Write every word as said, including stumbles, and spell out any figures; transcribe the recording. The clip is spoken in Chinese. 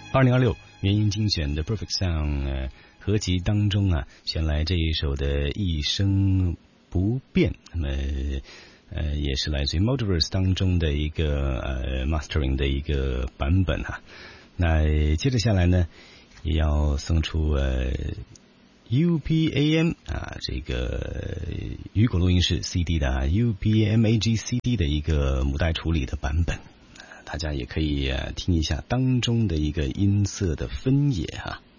二零二六原音精选的 Perfect Sound、呃、合集当中啊，选来这一首的一生不变，那么呃也是来自于 Multiverse 当中的一个呃 mastering 的一个版本哈、啊。那接着下来呢，也要送出呃 U P A M 啊，这个雨果录音室 C D 的、啊、U P A M A G C D 的一个母带处理的版本。大家也可以听一下当中的一个音色的分野哈。